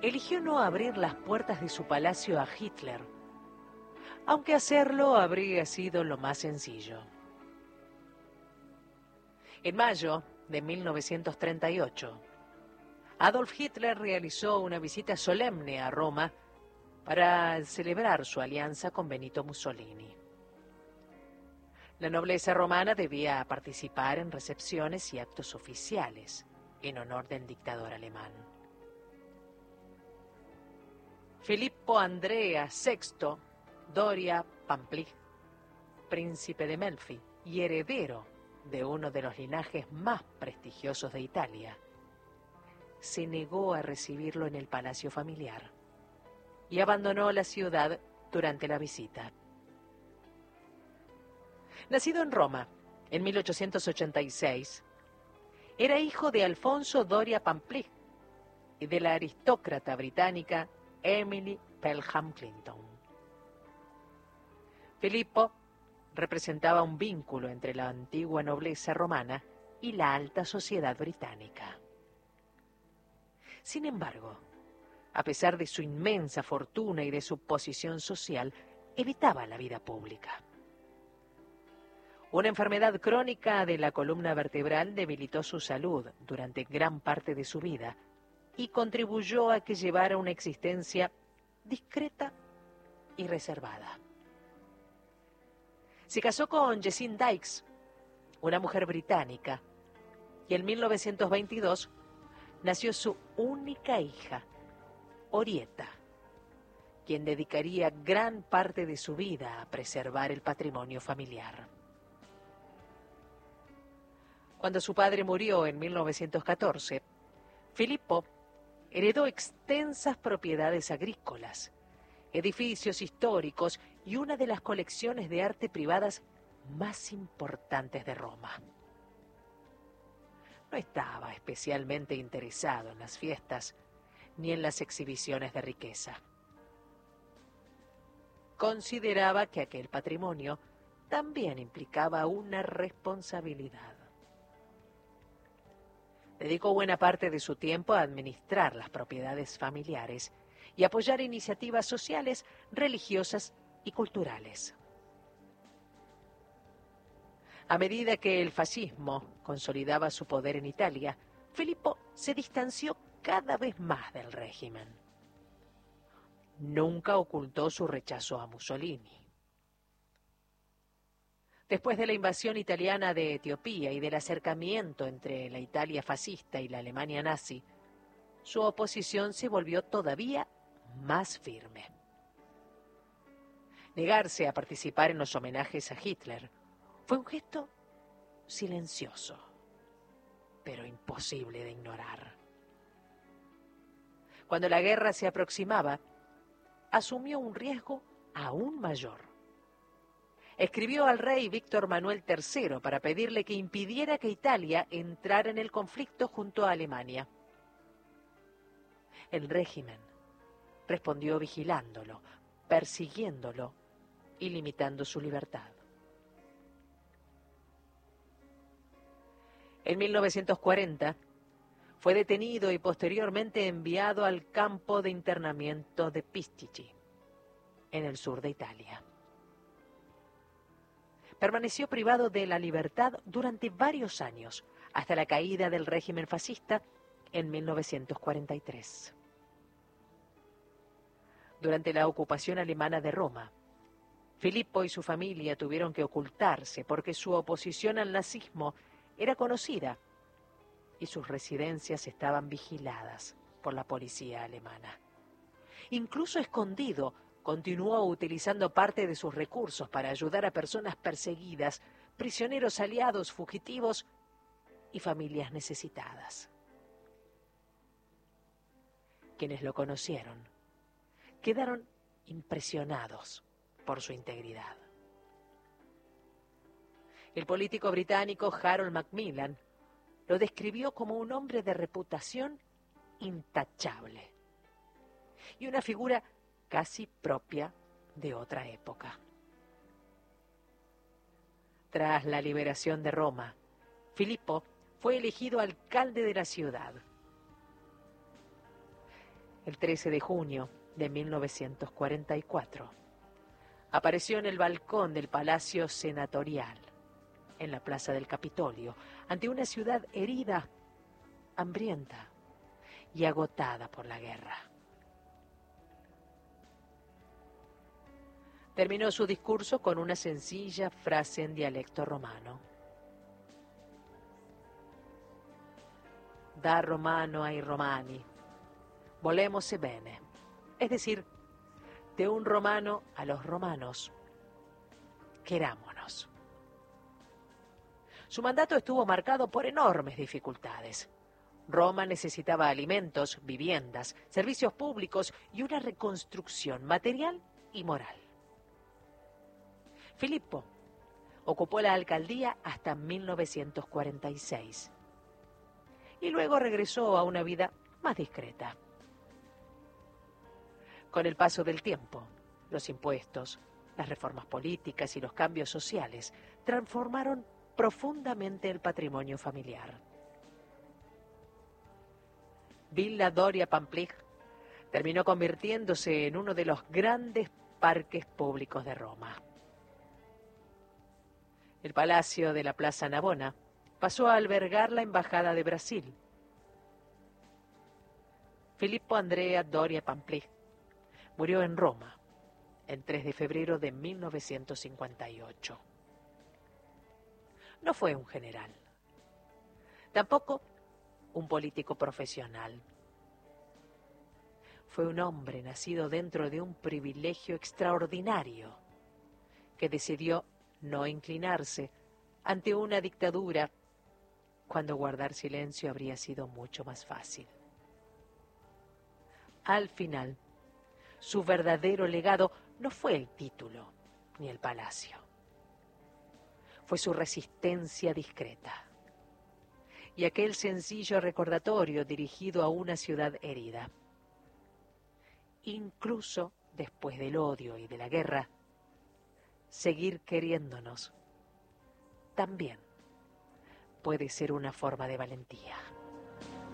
eligió no abrir las puertas de su palacio a Hitler, aunque hacerlo habría sido lo más sencillo. En mayo de 1938, Adolf Hitler realizó una visita solemne a Roma para celebrar su alianza con Benito Mussolini. La nobleza romana debía participar en recepciones y actos oficiales en honor del dictador alemán. Filippo Andrea VI Doria Pampli, príncipe de Melfi y heredero de uno de los linajes más prestigiosos de Italia, se negó a recibirlo en el palacio familiar y abandonó la ciudad durante la visita. Nacido en Roma en 1886, era hijo de Alfonso Doria Pampli y de la aristócrata británica Emily Pelham Clinton. Filippo representaba un vínculo entre la antigua nobleza romana y la alta sociedad británica. Sin embargo, a pesar de su inmensa fortuna y de su posición social, evitaba la vida pública. Una enfermedad crónica de la columna vertebral debilitó su salud durante gran parte de su vida y contribuyó a que llevara una existencia discreta y reservada. Se casó con Jessine Dykes, una mujer británica, y en 1922 nació su única hija, Orietta, quien dedicaría gran parte de su vida a preservar el patrimonio familiar. Cuando su padre murió en 1914, Filippo heredó extensas propiedades agrícolas, edificios históricos y una de las colecciones de arte privadas más importantes de Roma. No estaba especialmente interesado en las fiestas ni en las exhibiciones de riqueza. Consideraba que aquel patrimonio también implicaba una responsabilidad. Dedicó buena parte de su tiempo a administrar las propiedades familiares y apoyar iniciativas sociales, religiosas y culturales. A medida que el fascismo consolidaba su poder en Italia, Filippo se distanció cada vez más del régimen. Nunca ocultó su rechazo a Mussolini. Después de la invasión italiana de Etiopía y del acercamiento entre la Italia fascista y la Alemania nazi, su oposición se volvió todavía más firme. Negarse a participar en los homenajes a Hitler fue un gesto silencioso, pero imposible de ignorar. Cuando la guerra se aproximaba, asumió un riesgo aún mayor. Escribió al rey Víctor Manuel III para pedirle que impidiera que Italia entrara en el conflicto junto a Alemania. El régimen respondió vigilándolo, persiguiéndolo y limitando su libertad. En 1940 fue detenido y posteriormente enviado al campo de internamiento de Pistici, en el sur de Italia. Permaneció privado de la libertad durante varios años, hasta la caída del régimen fascista en 1943. Durante la ocupación alemana de Roma, Filippo y su familia tuvieron que ocultarse porque su oposición al nazismo era conocida y sus residencias estaban vigiladas por la policía alemana. Incluso escondido, continuó utilizando parte de sus recursos para ayudar a personas perseguidas, prisioneros aliados, fugitivos y familias necesitadas. Quienes lo conocieron quedaron impresionados por su integridad. El político británico Harold Macmillan lo describió como un hombre de reputación intachable y una figura casi propia de otra época. Tras la liberación de Roma, Filippo fue elegido alcalde de la ciudad. El 13 de junio de 1944, apareció en el balcón del Palacio Senatorial, en la Plaza del Capitolio, ante una ciudad herida, hambrienta y agotada por la guerra. Terminó su discurso con una sencilla frase en dialecto romano. Da romano ai romani, volemos bene. Es decir, de un romano a los romanos, querámonos. Su mandato estuvo marcado por enormes dificultades. Roma necesitaba alimentos, viviendas, servicios públicos y una reconstrucción material y moral. Filippo ocupó la alcaldía hasta 1946 y luego regresó a una vida más discreta. Con el paso del tiempo, los impuestos, las reformas políticas y los cambios sociales transformaron profundamente el patrimonio familiar. Villa Doria Pamplich terminó convirtiéndose en uno de los grandes parques públicos de Roma. El Palacio de la Plaza Navona pasó a albergar la Embajada de Brasil. Filippo Andrea Doria Pamplich murió en Roma el 3 de febrero de 1958. No fue un general, tampoco un político profesional. Fue un hombre nacido dentro de un privilegio extraordinario que decidió no inclinarse ante una dictadura cuando guardar silencio habría sido mucho más fácil. Al final, su verdadero legado no fue el título ni el palacio. Fue su resistencia discreta y aquel sencillo recordatorio dirigido a una ciudad herida. Incluso después del odio y de la guerra, seguir queriéndonos también puede ser una forma de valentía.